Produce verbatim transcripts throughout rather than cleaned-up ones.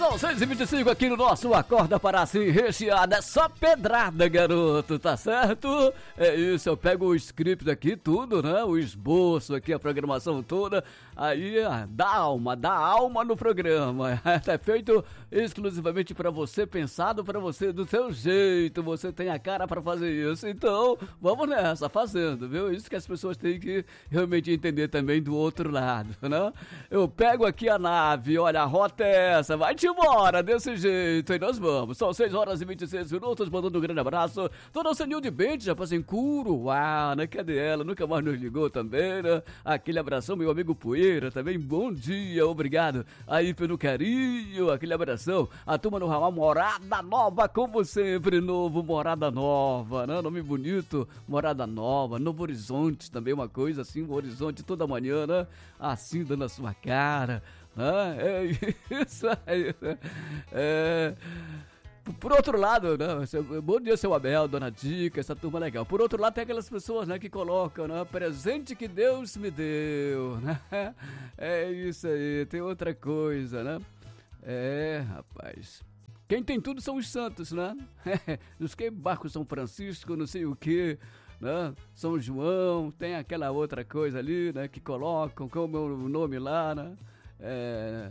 São seis e vinte e cinco aqui no nosso Acorda para assim recheada, é só pedrada, garoto, tá certo? É isso, eu pego o script aqui, tudo, né? O esboço aqui, a programação toda, aí dá alma, dá alma no programa. É feito exclusivamente para você, pensado para você, do seu jeito, você tem a cara para fazer isso. Então, vamos nessa, fazendo, viu? Isso que as pessoas têm que realmente entender também do outro lado, né? Eu pego aqui a nave, olha, a rota é essa, vai-te embora, desse jeito, e nós vamos. São seis horas e vinte e seis minutos, mandando um grande abraço. Dona Senil de Bente, já passei em Curuá, né? Cadê ela? Nunca mais nos ligou também, né? Aquele abração, meu amigo Poeira, também, bom dia, obrigado aí pelo carinho, aquele abração. A turma no ramal Morada Nova, como sempre, novo Morada Nova, né? Nome bonito, Morada Nova, Novo Horizonte também, uma coisa assim, um horizonte toda manhã, né? Assim, dando a sua cara. Ah, é isso aí. É, por outro lado, né? Bom dia, seu Abel, Dona Dica, essa turma legal. Por outro lado, tem aquelas pessoas, né, que colocam, né? Presente que Deus me deu, né? É isso aí, tem outra coisa, né? É, rapaz. Quem tem tudo são os santos, né? Os que barco São Francisco, não sei o que. Né? São João, tem aquela outra coisa ali, né? Que colocam como o nome lá, né? É...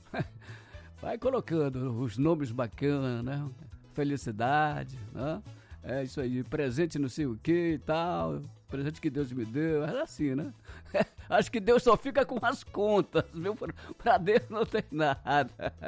Vai colocando os nomes bacanas, né? Felicidade, né? É isso aí, presente não sei o que e tal, presente que Deus me deu, é assim, né? Acho que Deus só fica com as contas, viu? Pra Deus não tem nada.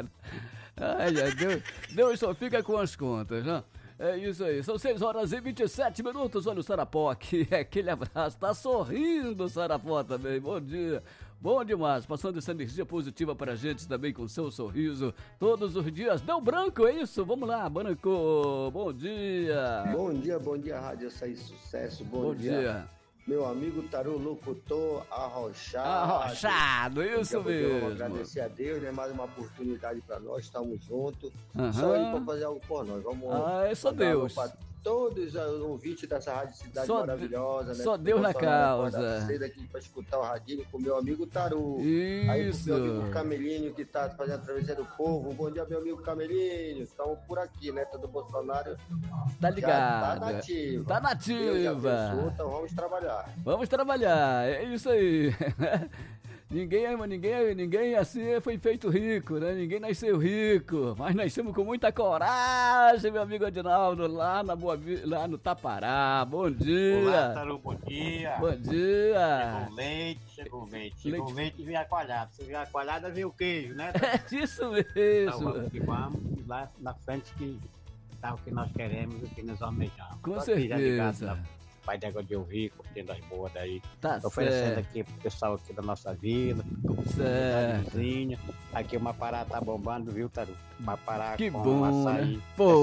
Ai, Deus, Deus só fica com as contas, né? É isso aí, são seis horas e vinte e sete minutos, olha o Sarapó aqui, aquele abraço, tá sorrindo o Sarapó também, bom dia, bom demais, passando essa energia positiva pra gente também com seu sorriso, todos os dias, deu branco, é isso? Vamos lá, branco, bom dia. Bom dia, bom dia, Rádio Açaí Sucesso, bom, bom dia. dia. Meu amigo Taru Locutor Arrochado. Arrochado, isso mesmo. Vamos agradecer a Deus, né? Mais uma oportunidade para nós, estamos juntos. Uhum. Só ele para fazer algo por nós. Vamos ah, é só Deus. Para todos os ouvintes dessa rádio Cidade só Maravilhosa, de... né? Só Deus na causa. Cedo aqui para escutar o radinho com meu amigo Taru. Isso. Aí pro meu amigo Camelinho que tá fazendo a travessia do povo. Bom dia, meu amigo Camelinho. Estamos por aqui, né? Todo Bolsonaro tá ligado. Tá nativo. Tá nativa. Então vamos trabalhar. Vamos trabalhar, é isso aí. Ninguém, ninguém, ninguém assim foi feito rico, né? Ninguém nasceu rico, mas nascemos com muita coragem, meu amigo Adinaldo, lá, na Boa, lá no Tapará. Bom dia. Olá, Taru, bom dia. Bom dia. Chegou leite, chegou leite. Chegou leite, leite e veio a coalhada. Se vier a coalhada, veio o queijo, né? É isso mesmo. Então vamos que vamos, lá na frente que tá o que nós queremos, o que nós almejamos. Com certeza. Pai d'Égua de Ouvir, curtindo as boas daí. Tá tô oferecendo aqui pro pessoal aqui da nossa vila. Certo. Vizinha. Aqui uma parada tá bombando, viu, Taru? Uma parada que com bom, açaí. né?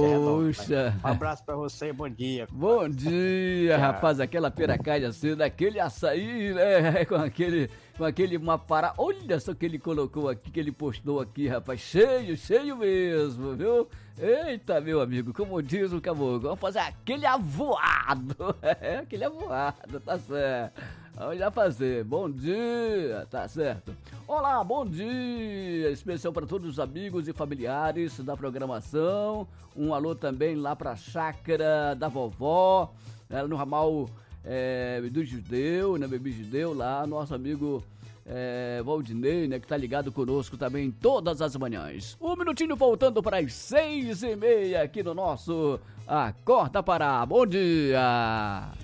Poxa. Um abraço pra você, bom dia. Bom dia, rapaz. Aquela piracaia assim, daquele açaí, né? Com aquele, com aquele uma parada. Olha só que ele colocou aqui, que ele postou aqui, rapaz. Cheio, cheio mesmo, viu? Eita, meu amigo, como diz o caboclo, vamos fazer aquele avoado. É, aquele avoado, tá certo. Vamos já fazer. Bom dia, tá certo. Olá, bom dia. Especial para todos os amigos e familiares da programação. Um alô também lá pra chácara da vovó, ela no ramal é, do Judeu, né, Bebê Judeu, lá, nosso amigo É, Valdinei, né, que tá ligado conosco também todas as manhãs. Um minutinho voltando para as seis e meia aqui no nosso Acorda Pará. Bom dia!